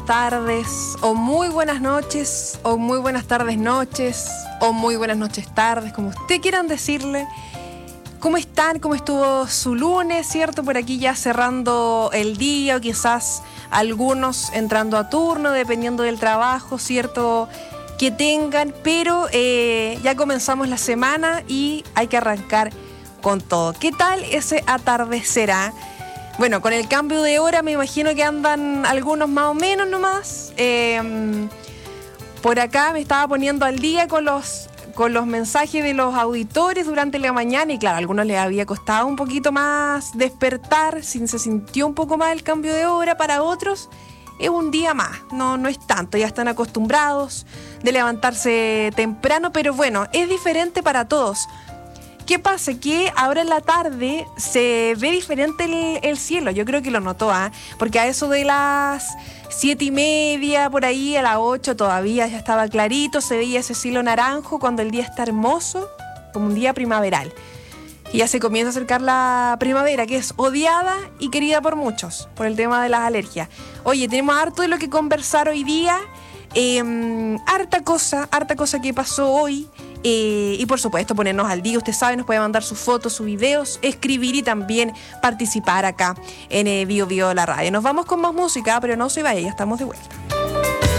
tardes, o muy buenas noches, o muy buenas tardes noches, o muy buenas noches tardes, como ustedes quieran decirle. ¿Cómo están? ¿Cómo estuvo su lunes, cierto? Por aquí ya cerrando el día, o quizás algunos entrando a turno, dependiendo del trabajo, cierto, que tengan. Pero ya comenzamos la semana y hay que arrancar con todo. ¿Qué tal ese atardecerá? Bueno, con el cambio de hora me imagino que andan algunos más o menos nomás. Por acá me estaba poniendo al día con los mensajes de los auditores durante la mañana y claro, a algunos les había costado un poquito más despertar, se sintió un poco más el cambio de hora. Para otros es un día más, no es tanto, ya están acostumbrados de levantarse temprano, pero bueno, es diferente para todos. ¿Qué pasa? Que ahora en la tarde se ve diferente el cielo. Yo creo que lo notó, porque a eso de las 7:30, por ahí, a las 8 todavía ya estaba clarito. Se veía ese cielo naranjo cuando el día está hermoso, como un día primaveral. Y ya se comienza a acercar la primavera, que es odiada y querida por muchos, por el tema de las alergias. Oye, tenemos harto de lo que conversar hoy día. Harta cosa que pasó hoy. Y por supuesto ponernos al día. Usted sabe, nos puede mandar sus fotos, sus videos, escribir y también participar acá en Bio Bio la radio. Nos vamos con más música, pero no se vaya, ya estamos de vuelta.